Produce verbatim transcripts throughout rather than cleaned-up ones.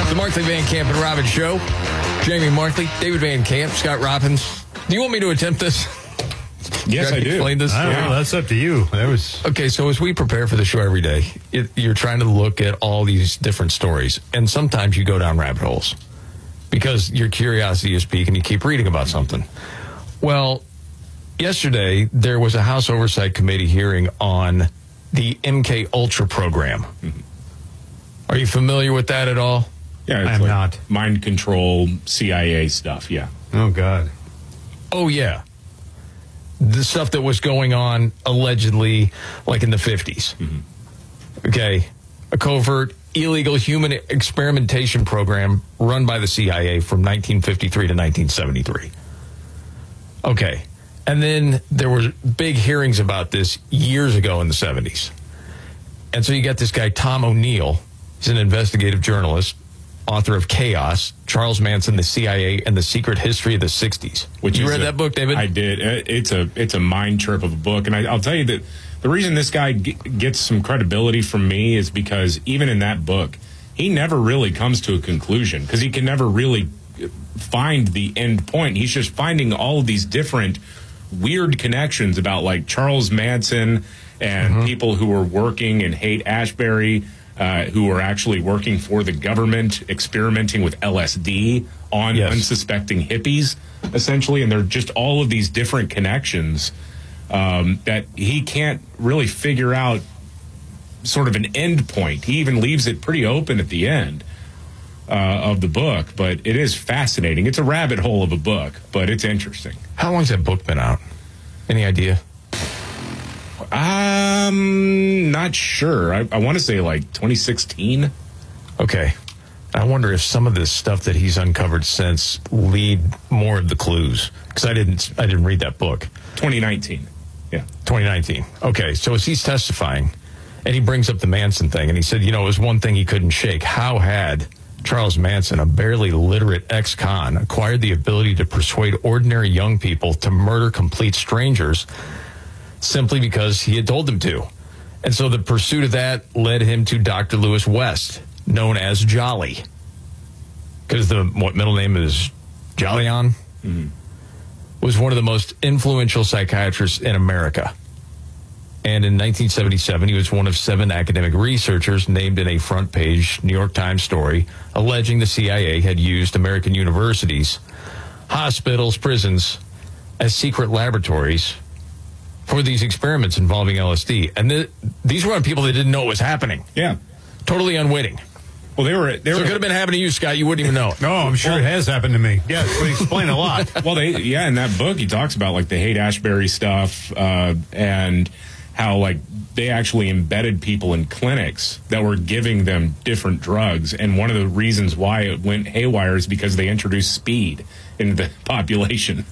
The Markley Van Camp and Robbins Show. Jamie Markley, David Van Camp, Scott Robbins. Do you want me to attempt this? Yes, I do. Explain this? I don't yeah. know. That's up to you. That was Okay, so as we prepare for the show every day, it, you're trying to look at all these different stories, and sometimes you go down rabbit holes because your curiosity is piqued and you keep reading about something. Well, yesterday there was a House Oversight Committee hearing on the M K Ultra program. Mm-hmm. Are you familiar with that at all? Yeah, it's I'm like not. Mind control, C I A stuff, yeah. Oh, God. Oh, yeah. The stuff that was going on allegedly like in the fifties. Mm-hmm. Okay. A covert, illegal human experimentation program run by the C I A from nineteen fifty-three to nineteen seventy-three. Okay. And then there were big hearings about this years ago in the seventies. And so you got this guy, Tom O'Neill. He's an investigative journalist, author of Chaos, Charles Manson, the C I A, and the Secret History of the sixties. Which you is read a, that book, David? I did. It's a it's a mind trip of a book, and I, I'll tell you that the reason this guy g- gets some credibility from me is because even in that book, he never really comes to a conclusion because he can never really find the end point. He's just finding all of these different weird connections about like Charles Manson and mm-hmm. people who were working in Haight-Ashbury. Uh, who are actually working for the government, experimenting with L S D on yes. unsuspecting hippies, essentially. And they're just all of these different connections um, that he can't really figure out sort of an end point. He even leaves it pretty open at the end uh, of the book. But it is fascinating. It's a rabbit hole of a book, but it's interesting. How long's that book been out? Any idea? Um, not sure. I, I want to say like twenty sixteen. Okay. I wonder if some of this stuff that he's uncovered since lead more of the clues. Because I didn't, I didn't read that book. twenty nineteen. Yeah. twenty nineteen. Okay. So as he's testifying, and he brings up the Manson thing, and he said, you know, it was one thing he couldn't shake. How had Charles Manson, a barely literate ex-con, acquired the ability to persuade ordinary young people to murder complete strangers simply because he had told them to? And so the pursuit of that led him to Doctor Lewis West, known as Jolly. Because the what middle name is Jolyon? Mm-hmm. Was one of the most influential psychiatrists in America. And in nineteen seventy-seven, he was one of seven academic researchers named in a front-page New York Times story alleging the C I A had used American universities, hospitals, prisons as secret laboratories for these experiments involving L S D. And th- these were on people that didn't know it was happening. Yeah. Totally unwitting. Well, they were... They so were, it could have been happening to you, Scott. You wouldn't even know it. No, I'm sure well, it has happened to me. Yeah, it would explain a lot. Well, they yeah, in that book, he talks about, like, the Haight-Ashbury stuff uh, and how, like, they actually embedded people in clinics that were giving them different drugs. And one of the reasons why it went haywire is because they introduced speed into the population.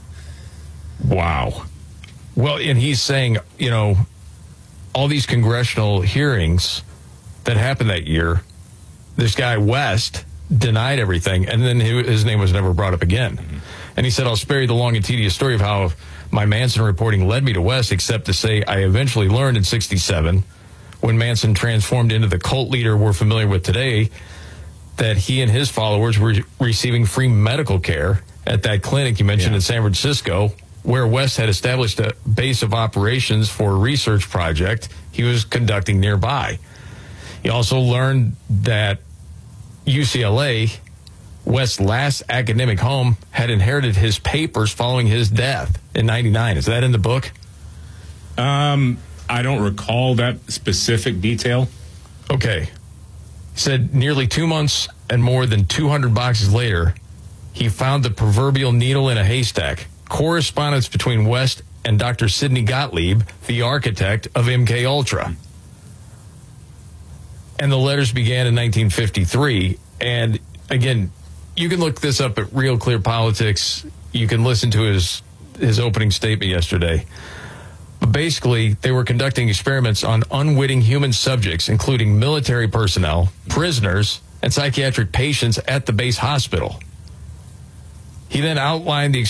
Wow. Well, and he's saying, you know, all these congressional hearings that happened that year, this guy West denied everything, and then his name was never brought up again. Mm-hmm. And he said, I'll spare you the long and tedious story of how my Manson reporting led me to West, except to say I eventually learned in sixty-seven, when Manson transformed into the cult leader we're familiar with today, that he and his followers were receiving free medical care at that clinic you mentioned yeah. in San Francisco, where West had established a base of operations for a research project he was conducting nearby. He also learned that U C L A, West's last academic home, had inherited his papers following his death in ninety-nine. Is that in the book? Um, I don't recall that specific detail. Okay. He said nearly two months and more than two hundred boxes later, he found the proverbial needle in a haystack. Correspondence between West and Doctor Sidney Gottlieb, the architect of M K Ultra. And the letters began in nineteen fifty-three. And again, you can look this up at Real Clear Politics. You can listen to his his opening statement yesterday. But basically, they were conducting experiments on unwitting human subjects, including military personnel, prisoners, and psychiatric patients at the base hospital. He then outlined the